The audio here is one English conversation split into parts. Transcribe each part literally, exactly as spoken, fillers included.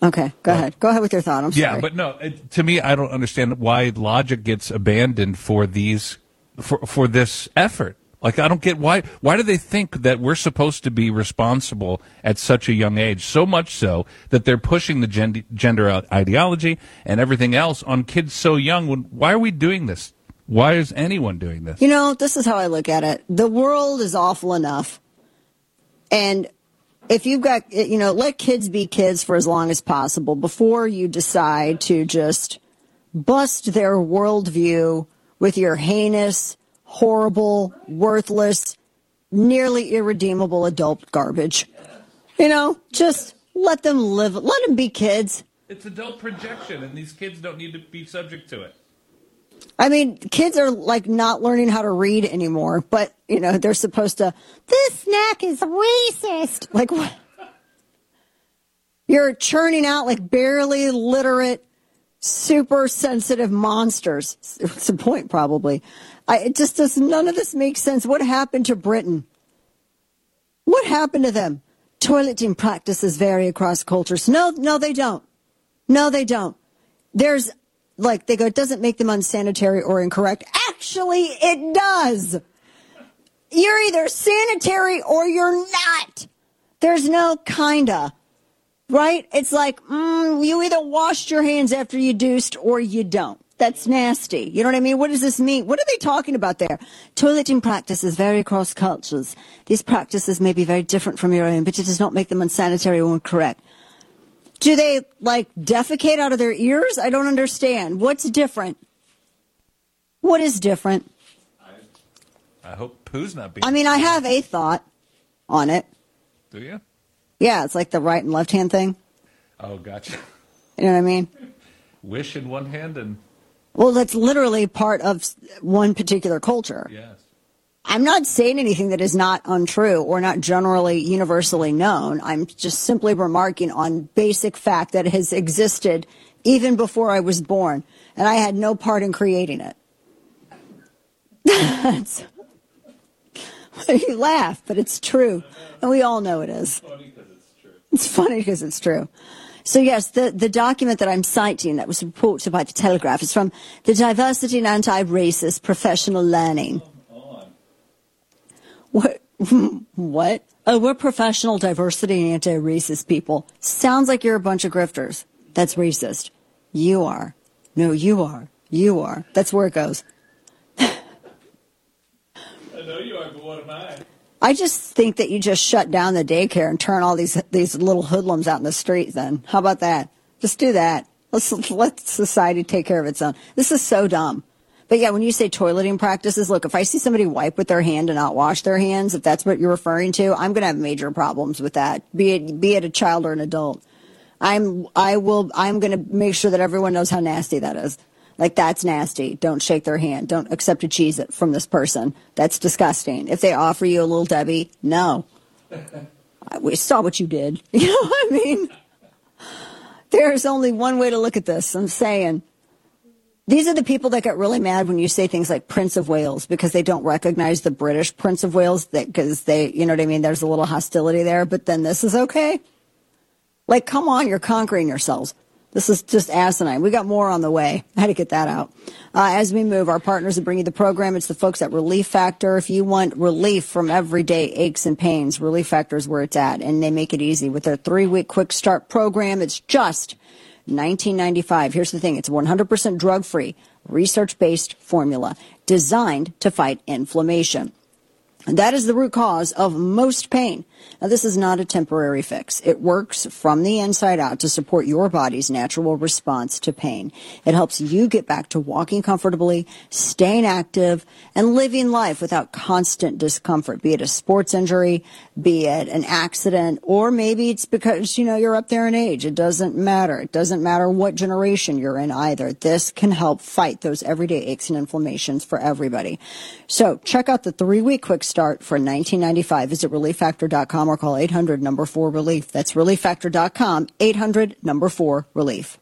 Okay, go uh, ahead. Go ahead with your thought. I'm sorry. Yeah, but no, it, to me, I don't understand why logic gets abandoned for these, for for this effort. Like, I don't get why. Why do they think that we're supposed to be responsible at such a young age? So much so that they're pushing the gender, gender ideology and everything else on kids so young. When, why are we doing this? Why is anyone doing this? You know, this is how I look at it. The world is awful enough, and if you've got, you know, let kids be kids for as long as possible before you decide to just bust their worldview with your heinous, horrible, worthless, nearly irredeemable adult garbage. You know, just let them live. Let them be kids. It's adult projection, and these kids don't need to be subject to it. I mean, kids are like not learning how to read anymore, but, you know, they're supposed to, this snack is racist. Like, what? You're churning out like barely literate, super sensitive monsters. It's the point, probably. I, it just does, none of this makes sense. What happened to Britain? What happened to them? Toileting practices vary across cultures. No, no, they don't. No, they don't. There's, like, they go, it doesn't make them unsanitary or incorrect. Actually, it does. You're either sanitary or you're not. There's no kinda. Right? It's like, mm, you either washed your hands after you deuced or you don't. That's nasty. You know what I mean? What does this mean? What are they talking about there? Toileting practices vary across cultures. These practices may be very different from your own, but it does not make them unsanitary or incorrect. Do they, like, defecate out of their ears? I don't understand. What's different? What is different? I, I hope poo's not being... I mean, I have a thought on it. Do you? Yeah, it's like the right and left hand thing. Oh, gotcha. You know what I mean? Wish in one hand and... Well, that's literally part of one particular culture. Yes. I'm not saying anything that is not untrue or not generally universally known. I'm just simply remarking on basic fact that has existed even before I was born, and I had no part in creating it. That's, you laugh, but it's true, and we all know it is. It's funny because it's true. It's funny because it's true. So, yes, the, the document that I'm citing that was reported by The Telegraph is from the Diversity and Anti-Racist Professional Learning. What? What? Oh, we're professional diversity and anti-racist people. Sounds like you're a bunch of grifters. That's racist. You are. No, you are. You are. That's where it goes. I know you are, but what am I? I just think that you just shut down the daycare and turn all these these little hoodlums out in the street then. How about that? Just do that. Let's let society take care of its own. This is so dumb. But yeah, when you say toileting practices, look, if I see somebody wipe with their hand and not wash their hands, if that's what you're referring to, I'm going to have major problems with that, be it, be it a child or an adult. I'm, I will, I'm going to make sure that everyone knows how nasty that is. Like, that's nasty. Don't shake their hand. Don't accept a Cheez-It from this person. That's disgusting. If they offer you a Little Debbie, no. I, we saw what you did. You know what I mean? There's only one way to look at this. I'm saying. These are the people that get really mad when you say things like Prince of Wales because they don't recognize the British Prince of Wales because they, you know what I mean? There's a little hostility there, but then this is okay. Like, come on, you're conquering yourselves. This is just asinine. We got more on the way. I had to get that out. Uh, as we move, our partners that bring you the program, it's the folks at Relief Factor. If you want relief from everyday aches and pains, Relief Factor is where it's at, and they make it easy with their three-week quick start program. It's just nineteen ninety-five. Here's the thing. It's one hundred percent drug-free, research-based formula designed to fight inflammation. And that is the root cause of most pain. Now, this is not a temporary fix. It works from the inside out to support your body's natural response to pain. It helps you get back to walking comfortably, staying active, and living life without constant discomfort, be it a sports injury, be it an accident, or maybe it's because, you know, you're up there in age. It doesn't matter. It doesn't matter what generation you're in either. This can help fight those everyday aches and inflammations for everybody. So check out the three-week quick start for nineteen ninety-five. Visit relief factor dot com or call eight hundred number four relief. That's relief factor dot com, eight hundred number four relief.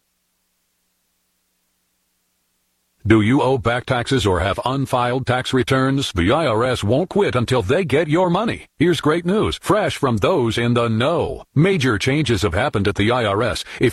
Do you owe back taxes or have unfiled tax returns? The I R S won't quit until they get your money. Here's great news, fresh from those in the know. Major changes have happened at the I R S. If